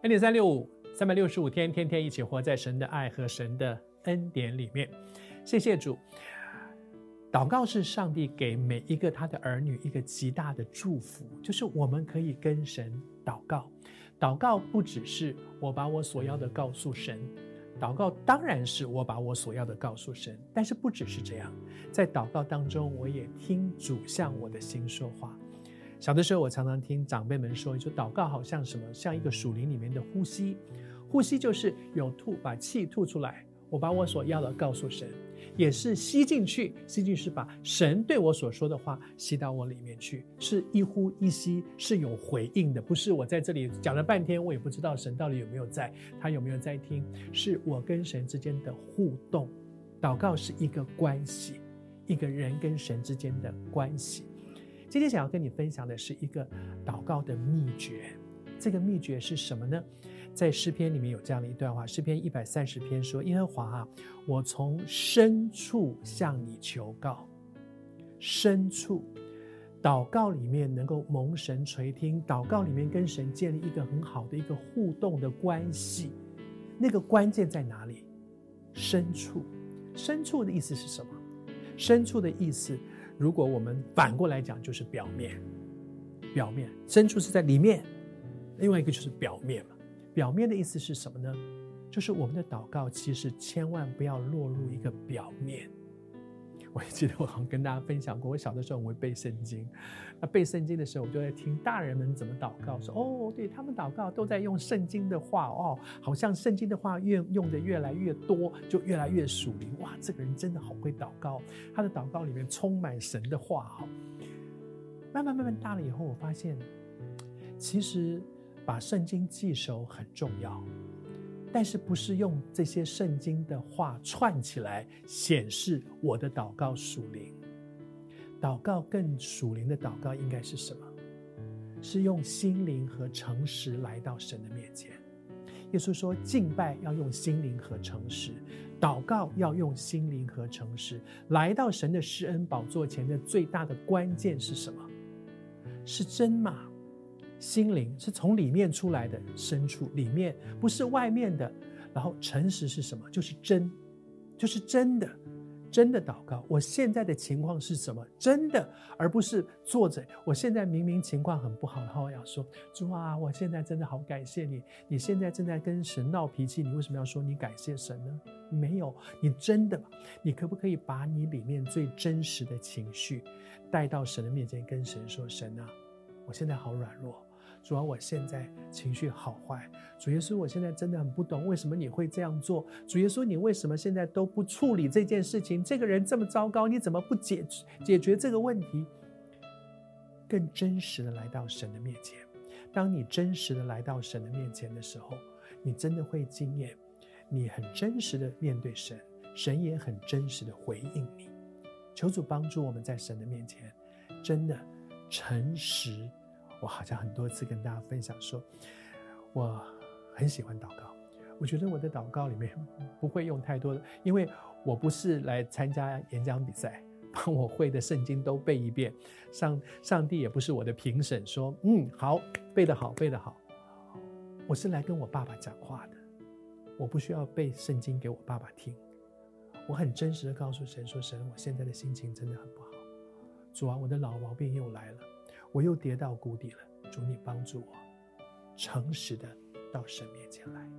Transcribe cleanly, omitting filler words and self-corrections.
恩典365 365天，天天一起活在神的爱和神的恩典里面。谢谢主。祷告是上帝给每一个他的儿女一个极大的祝福，就是我们可以跟神祷告。祷告不只是我把我所要的告诉神，祷告当然是我把我所要的告诉神，但是不只是这样，在祷告当中我也听主向我的心说话。小的时候我常常听长辈们说祷告好像什么，像一个属灵里面的呼吸。呼吸就是有吐，把气吐出来，我把我所要的告诉神，也是吸进去，吸进去是把神对我所说的话吸到我里面去，是一呼一吸，是有回应的，不是我在这里讲了半天我也不知道神到底有没有在，他有没有在听，是我跟神之间的互动。祷告是一个关系，一个人跟神之间的关系。今天想要跟你分享的是一个祷告的秘诀。这个秘诀是什么呢？在诗篇里面有这样的一段话，诗篇130篇说，耶和华啊，我从深处向你求告。深处，祷告里面能够蒙神垂听，祷告里面跟神建立一个很好的一个互动的关系。那个关键在哪里？深处。深处的意思是什么？深处的意思，如果我们反过来讲，就是表面。表面，深处是在里面，另外一个就是表面嘛。表面的意思是什么呢？就是我们的祷告其实千万不要落入一个表面。我还记得我好像跟大家分享过，我小的时候我会背圣经，那背圣经的时候我就在听大人们怎么祷告，说哦，对，他们祷告都在用圣经的话，哦，好像圣经的话用的越来越多，就越来越属灵。哇，这个人真的好会祷告，他的祷告里面充满神的话。慢慢大了以后，我发现其实把圣经记熟很重要，但是不是用这些圣经的话串起来显示我的祷告属灵。祷告更属灵的祷告应该是什么？是用心灵和诚实来到神的面前。耶稣说，敬拜要用心灵和诚实，祷告要用心灵和诚实。来到神的施恩宝座前的最大的关键是什么？是真嘛？心灵是从里面出来的，深处里面，不是外面的。然后诚实是什么？就是真，就是真的，真的祷告。我现在的情况是什么？真的，而不是坐着。我现在明明情况很不好，然后要说主啊，我现在真的好感谢你。你现在正在跟神闹脾气，你为什么要说你感谢神呢？没有，你真的，你可不可以把你里面最真实的情绪带到神的面前，跟神说，神啊，我现在好软弱，主啊，我现在情绪好坏，主耶稣，我现在真的很不懂为什么你会这样做，主耶稣，你为什么现在都不处理这件事情，这个人这么糟糕，你怎么不解决这个问题？更真实的来到神的面前。当你真实的来到神的面前的时候，你真的会经验，你很真实的面对神，神也很真实的回应你。求主帮助我们在神的面前真的诚实。我好像很多次跟大家分享说，我很喜欢祷告，我觉得我的祷告里面不会用太多的，因为我不是来参加演讲比赛，把我会的圣经都背一遍，上帝也不是我的评审，说好，背得好，背得好。我是来跟我爸爸讲话的，我不需要背圣经给我爸爸听。我很真实的告诉神说，神，我现在的心情真的很不好，主啊，我的老毛病又来了，我又跌到谷底了，主你帮助我，诚实的到神面前来。